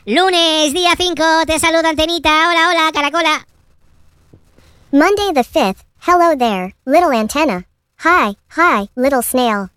Lunes, día 5, te saluda Antenita. Hola, hola, caracola. Monday the 5th, hello there, little antenna. Hi, little snail.